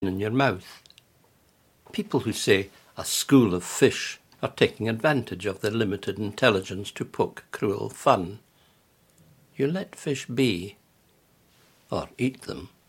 in your mouth. People who say a school of fish are taking advantage of their limited intelligence to poke cruel fun. You let fish be, or eat them.